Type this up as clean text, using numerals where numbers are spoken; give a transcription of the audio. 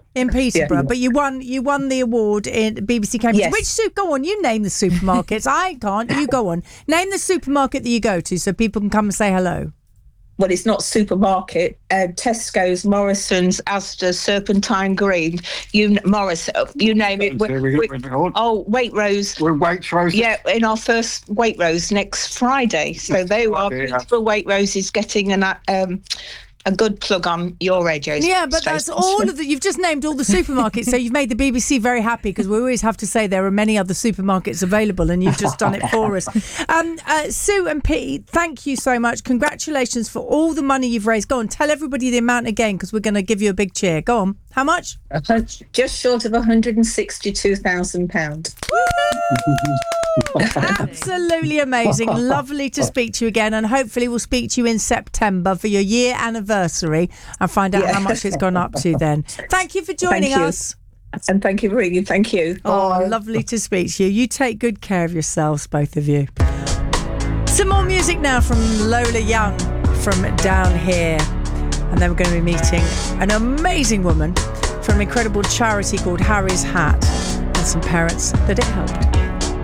In Peterborough, Yeah. but you won the award in BBC Cambridge. Yes. Go on, you name the supermarkets. I can't. You go on. Name the supermarket that you go to so people can come and say hello. Well, it's not supermarket. Tesco's, Morrison's, Asda, Serpentine Green, you name it. Waitrose. We're Waitrose. Yeah, in our first Waitrose next Friday. So there are beautiful Waitrose is getting a good plug on your radio. Yeah, but that's all of the. You've just named all the supermarkets, so you've made the BBC very happy because we always have to say there are many other supermarkets available, and you've just done it for us. Sue and Pete, thank you so much. Congratulations for all the money you've raised. Go on, tell everybody the amount again because we're going to give you a big cheer. Go on, how much? Just short of £162,000. Absolutely amazing. Lovely to speak to you again, and hopefully we'll speak to you in September for your year anniversary and find out how much it's gone up to then. Thank you for joining us. And thank you for ringing. Thank you. Oh, lovely to speak to you. You take good care of yourselves, both of you. Some more music now from Lola Young from Down Here, and then we're going to be meeting an amazing woman from an incredible charity called Harry's Hat and some parents that it helped.